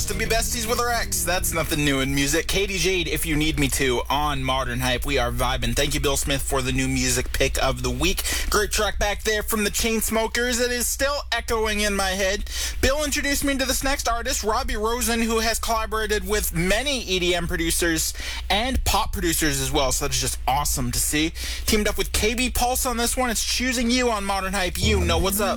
wants to be besties with her ex. That's nothing new in music. Katie Jade, If You Need Me To, on Modern Hype. We are vibing. Thank you, Bill Smith, for the new music pick of the week. Great track back there from the Chainsmokers. It is still echoing in my head. Bill introduced me to this next artist, Robbie Rosen, who has collaborated with many EDM producers and pop producers as well. So that's just awesome to see. Teamed up with KB Pulse on this one. It's Choosing You on Modern Hype. You know what's up.